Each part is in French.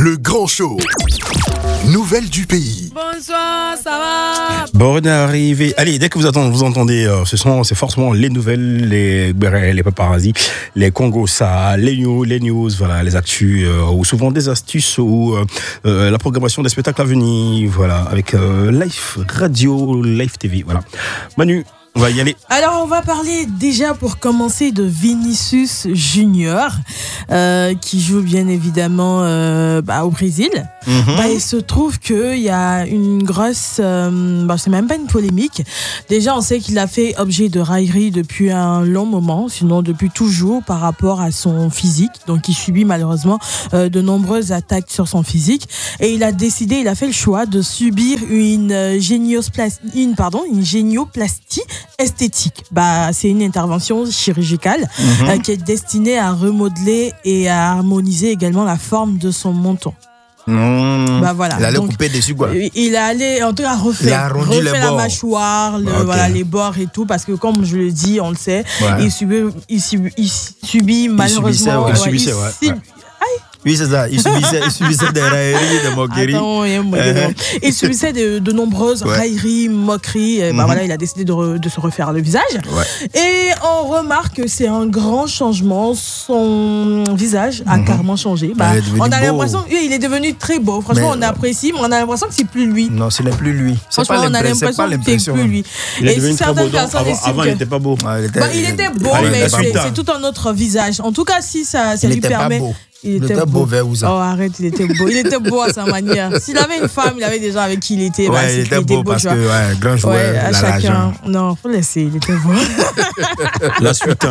Le Grand Show. Nouvelles du pays. Bonsoir, ça va? Bonne arrivée. Allez, dès que vous entendez, c'est forcément les nouvelles, les paparazzis, les Congos, ça, les news, voilà, les actus, ou souvent des astuces, ou la programmation des spectacles à venir, voilà, avec Live Radio, Live TV, voilà. Manu, on va y aller. Alors, on va parler déjà pour commencer de Vinicius Junior, qui joue bien évidemment au Brésil. Il se trouve qu'il y a une grosse... c'est même pas une polémique. Déjà, on sait qu'il a fait objet de raillerie depuis un long moment, sinon depuis toujours, par rapport à son physique. Donc, il subit malheureusement de nombreuses attaques sur son physique. Et il a fait le choix de subir une génioplastie esthétique. C'est une intervention chirurgicale qui est destinée à remodeler et à harmoniser également la forme de son menton. Voilà. Il allait couper dessus, quoi. Il allait en tout cas refaire la mâchoire, les bords et tout, parce que comme je le dis, on le sait, il subit malheureusement. Oui, c'est ça. Il subissait des railleries, des moqueries. Il subissait de nombreuses railleries, moqueries. Il a décidé de se refaire le visage. Et on remarque que c'est un grand changement. Son visage a carrément changé. On a l'impression qu'il est devenu très beau. Franchement, on apprécie, mais on a l'impression que c'est plus lui. Non, ce n'est plus lui. Franchement, on a l'impression que c'est plus lui. Il est devenu très beau. Avant, il n'était pas beau. Il était beau, mais c'est tout un autre visage. En tout cas, si ça lui permet... Il était beau vers Ouza. Oh, arrête, il était beau. Il était beau à sa manière. S'il avait une femme, il avait des gens avec qui il était. Il était beau parce que, grand joueur, à chacun. Non, faut laisser, il était beau. La suite.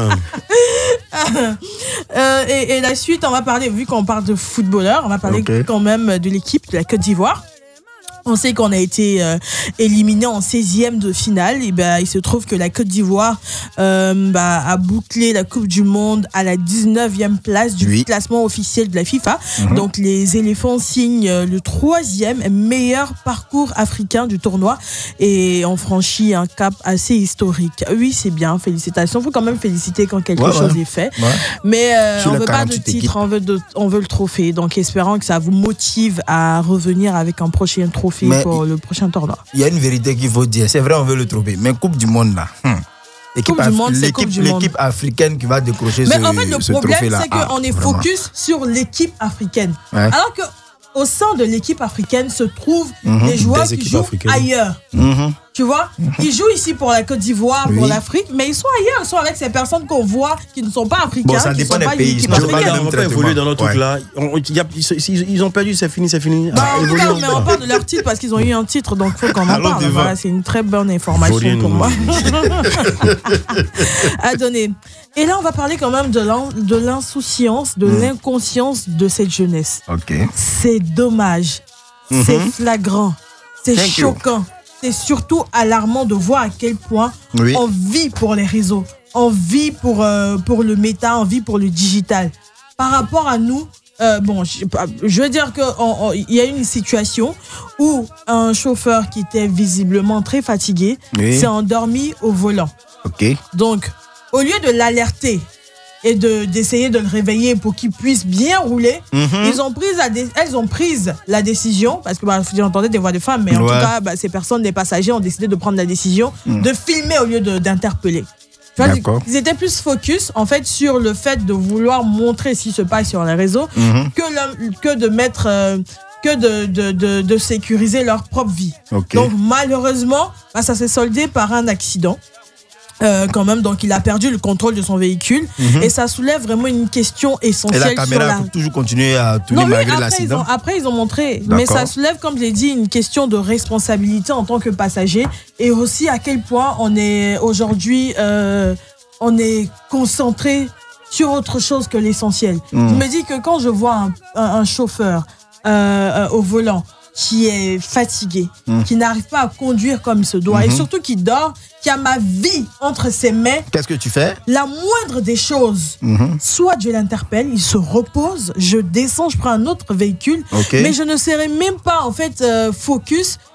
Et la suite, on va parler, vu qu'on parle de footballeurs, on va parler quand même de l'équipe de la Côte d'Ivoire. On sait qu'on a été éliminé en 16e de finale. Et il se trouve que la Côte d'Ivoire a bouclé la Coupe du Monde à la 19e place du classement officiel de la FIFA. Donc les éléphants signent le 3e meilleur parcours africain du tournoi et ont franchi un cap assez historique. Oui, c'est bien, félicitations. Il faut quand même féliciter quand quelque chose est fait. Mais on ne veut pas de titre, on veut le trophée. Donc espérons que ça vous motive à revenir avec un prochain trophée. Pour le prochain tournoi. Il y a une vérité qu'il faut dire. C'est vrai, on veut le trouver. Mais Coupe du Monde, là. L'équipe africaine qui va décrocher ce trophée-là. Mais en fait, le problème, c'est qu'on est focus sur l'équipe africaine. Alors qu'au sein de l'équipe africaine se trouvent des joueurs qui jouent ailleurs. Tu vois, ils jouent ici pour la Côte d'Ivoire, pour l'Afrique, mais ils sont ailleurs. Ils sont avec ces personnes qu'on voit qui ne sont pas africains. Bon, ça dépend des pays. Ils n'ont pas évolué dans notre truc-là. Ils ont perdu, c'est fini. Mais on parle de leur titre parce qu'ils ont eu un titre, donc il faut qu'on en parle. Voilà, c'est une très bonne information pour moi. À donner. Et là, on va parler quand même de l'insouciance, de l'inconscience de cette jeunesse. C'est dommage. C'est flagrant. C'est choquant. C'est surtout alarmant de voir à quel point on vit pour les réseaux, on vit pour le méta, on vit pour le digital. Par rapport à nous, je veux dire qu'il y a une situation où un chauffeur qui était visiblement très fatigué s'est endormi au volant. Donc, au lieu de l'alerter et d'essayer de le réveiller pour qu'il puisse bien rouler, elles ont pris la décision, parce que vous entendez des voix de femmes, mais en tout cas, ces personnes, les passagers, ont décidé de prendre la décision de filmer au lieu d'interpeller. Ils étaient plus focus en fait sur le fait de vouloir montrer ce qui se passe sur les réseaux que de mettre de sécuriser leur propre vie. Donc malheureusement, ça s'est soldé par un accident. Quand même, donc il a perdu le contrôle de son véhicule et ça soulève vraiment une question essentielle. Et la caméra peut toujours continuer à tourner malgré l'accident. Après ils ont montré, mais ça soulève, comme je l'ai dit, une question de responsabilité en tant que passager et aussi à quel point on est aujourd'hui on est concentré sur autre chose que l'essentiel. Je me dis que quand je vois un chauffeur au volant qui est fatigué, qui n'arrive pas à conduire comme il se doit et surtout qui dort, qui a ma vie entre ses mains. Qu'est-ce que tu fais? La moindre des choses, soit je l'interpelle, il se repose, je descends, je prends un autre véhicule, mais je ne serai même pas en fait focus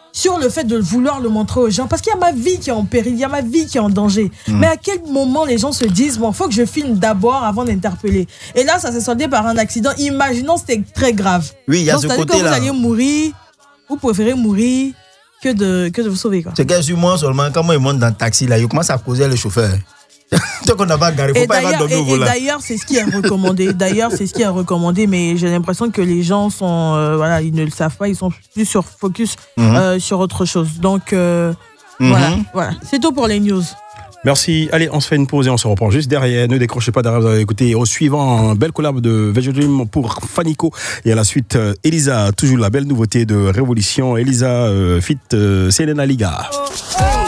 sur le fait de vouloir le montrer aux gens. Parce qu'il y a ma vie qui est en péril, il y a ma vie qui est en danger. Mais à quel moment les gens se disent, bon, il faut que je filme d'abord avant d'interpeller. Et là, ça s'est soldé par un accident. Imaginons que c'était très grave. Oui, il y a ce côté-là. Quand vous alliez mourir, vous préférez mourir que de vous sauver. Quoi. C'est que sur moi seulement, quand moi, je monte dans le taxi, là, je commence à causer le chauffeur. Tant qu'on n'a pas garé, faut pas dormir au volant. D'ailleurs, c'est ce qui est recommandé. Mais j'ai l'impression que les gens sont, voilà, ils ne le savent pas, ils sont plus sur focus sur autre chose. Donc, voilà. C'est tout pour les news. Merci. Allez, on se fait une pause et on se reprend juste derrière. Ne décrochez pas derrière, vous allez écouter au suivant un bel collab de Veggie Dream pour Fanico. Et à la suite, Elisa, toujours la belle nouveauté de Révolution. Elisa fit Selena Liga.